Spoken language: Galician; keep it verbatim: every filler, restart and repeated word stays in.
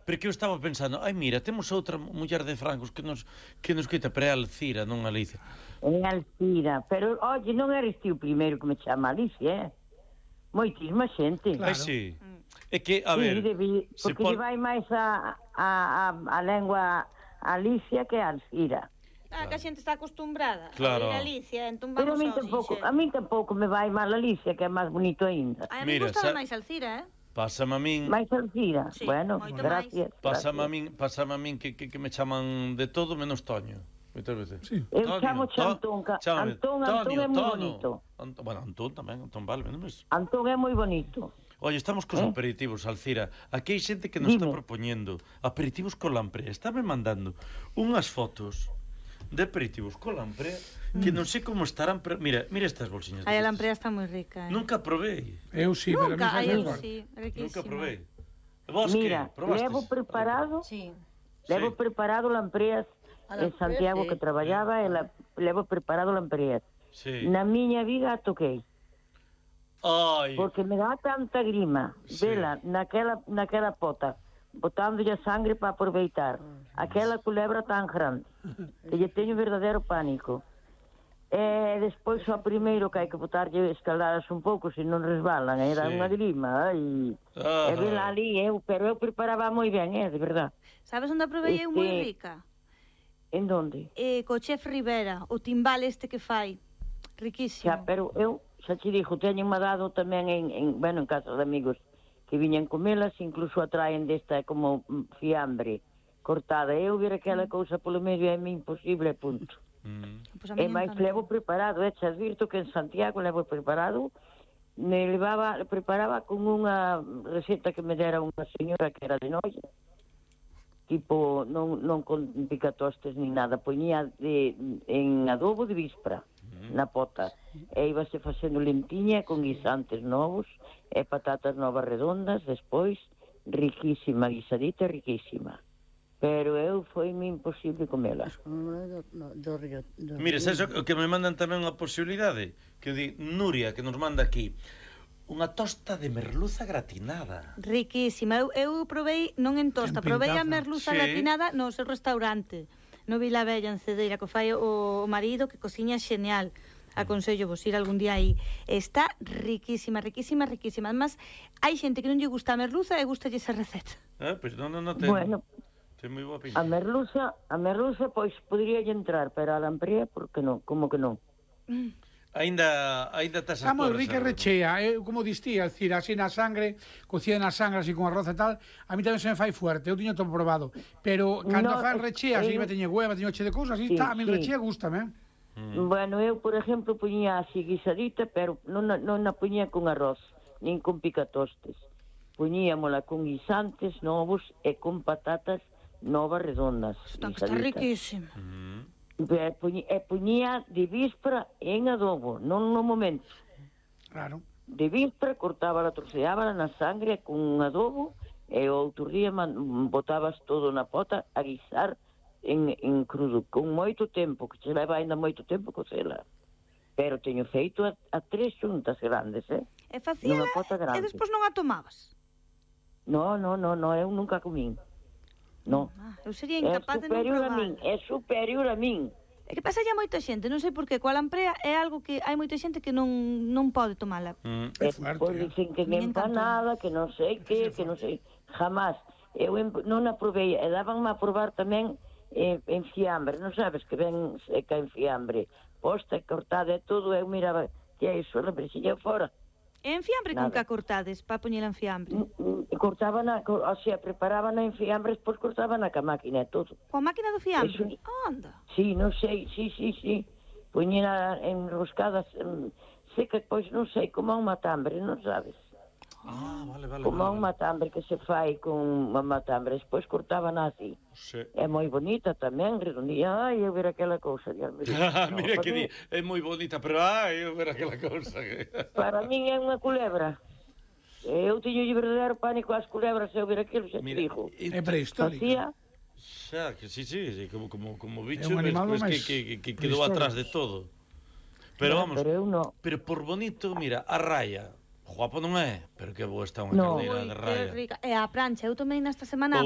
Porque eu estaba pensando, ai mira, temos outra muller de Francos que nos que nos quita, pero é Alcira, non Alicia. É Alcira, pero, oye, non eres ti o primeiro que me chama Alicia, eh? Moitísima xente. Claro. Ai, sí. É que, a sí, ver... Debi, porque pon... lle vai máis a, a, a, a lengua Alicia que a Alcira. Ah, claro. Que a xente está acostumbrada claro. a Alicia, entón pero vamos a mí tampouco, a mí tampouco me vai mal Alicia, que é máis bonito aínda. A mí gustaba sa... máis Alcira, eh? Pásame a min... Mais Alcira? Sí, bueno, gracias. Pásame a min, pásame a min que, que, que me chaman de todo menos Toño. Moitas veces. Sí. Eu Toño, chamo Antón, Antón, Antón é moi bonito. Antón, bueno, Antón tamén, Antón vale, non ves? Antón é moi bonito. Oye, estamos cos eh? aperitivos, Alcira. Aquí hai xente que nos Dime. está propoñendo aperitivos con lamprea. Estáme mandando unhas fotos de aperitivos con lamprea que non sei como estarán, pero mira, mira estas bolsiñas. Ai, a lamprea está moi rica, eh. Nunca probei. Eu sí, pero Nunca, a mí eu sí, riquísima. Nunca probei. Vos mira, que probaste? Levo preparado, sí. Levo sí. preparado lampreas en Santiago sí. que traballaba, e la, levo preparado lampreas. Sí. Na miña vida a toquei. Ai. Porque me dá tanta grima sí. vela naquela, naquela pota, botándolle a sangre para aproveitar. Aquela culebra tan grande que lle teño verdadeiro pánico. E despois o primeiro que hai que botarlle escaldadas un pouco, se non resbalan, e dá sí. unha grima. E, ah. e vela ali, eu, pero eu preparaba moi ben, é, de verdad. Sabes onde provei este... eu moi rica? En donde? Eh, co chef Rivera, o timbal este que fai. Riquísimo. Xa, pero eu, xa te dixo, teño me dado tamén en, en, bueno, en casa de amigos que viñan comelas, incluso atraen desta como fiambre cortada. Eu ver aquela cousa polo medio é imposible, punto. Mm. Pues e máis levo preparado, e xa advirto que en Santiago levo preparado, me levaba, preparaba con unha receta que me dera unha señora que era de Noia, tipo, non, non con picatostes ni nada, poñía de, en adobo de víspera, mm. na pota, e íbase facendo lentiña con guisantes novos, e patatas novas redondas, despois, riquísima, guisadita riquísima. Pero eu foi-me imposible comela. Mira, sabes o que me mandan tamén unha posibilidade? Que di Nuria, que nos manda aquí unha tosta de merluza gratinada. Riquísima. Eu, eu provei, non en tosta, provei a merluza sí. gratinada no seu restaurante, no Vila Bella, en Cedeira, que fai o, o marido, que cociña xeñal. Aconsello vos ir algún día aí. Está riquísima, riquísima, riquísima. Además, hai xente que non lle gusta a merluza e gusta esa receta. Ah, pois pues non, non, non ten... Bueno, ten moi boa a merluza, a merluza, pois, podría entrar, pero a lamprea, por que non? Como que non? Mm. Ainda, ainda tas a moi rica e rechea, eh, como distí, Alcira, así na sangre, cocida na sangre, así con arroz e tal, a mí tamén se me fai fuerte, eu tiño todo probado, pero cando no, fan rechea, así, me teño hueva, teño che de cousas, así sí, está, a mí sí. rechea gustame, eh? Mm. Bueno, eu, por exemplo, poñía así guisadita, pero non, non a poñía con arroz, nin con picatostes, poñíamola con guisantes novos e con patatas novas redondas. Está, está riquísima. Mm. E poñía, e poñía de víspera en adobo, non no momento. Claro. De víspera cortábala, troceábala na sangre con un adobo e o outro día man, botabas todo na pota a guisar en, en crudo, con moito tempo, que se leva ainda moito tempo cocela. Pero teño feito a, a tres xuntas grandes, eh? E facía e despois non a tomabas? No, no, no, no, eu nunca comín. No. Ah, eu sería incapaz de non probar. A min, é superior a min. É que pasa ya moita xente, non sei por qué, coa lamprea é algo que hai moita xente que non non pode tomala. Mm. É fuerte. Pois dicen que me empanada, que non sei que, que non sei, jamás. Eu non a provei, e dabanme a probar tamén eh, en fiambre, non sabes que ven seca en fiambre, posta e cortada e todo, eu miraba, que é iso, a lambrecilla fora. E en fiambre con que a cortades, para poñela en fiambre? Cortaban, o sea, preparaban en fiambre, despois cortaban a máquina e todo. Coa máquina do fiambre? Eso, anda. Sí, non sei, sí, sí, sí. Poñena enroscadas, en, seca, pois non sei, como un matambre, non sabes? Ah, vale, vale. Como vale, un matambre que se fai con un matambre, despois cortaban así. Sí. É moi bonita tamén, redondía. Ai, eu ver aquela cousa. Mira, no, mira que di, é moi bonita, pero ai, eu ver aquela cousa. Para min é unha culebra. Eu tiño de verdadeiro pánico ás culebras, eu ver aquilo, xa te digo. É prehistórica. Facía... Xa, que sí, sí, sí, como, como, como bicho, é un animal pues, máis que, que, que quedou atrás de todo. Pero no, vamos, pero, eu no. pero por bonito, mira, a raia, guapo non é, pero que boa está unha no. carneira de raia. Rica. E a prancha, eu tomei nesta semana a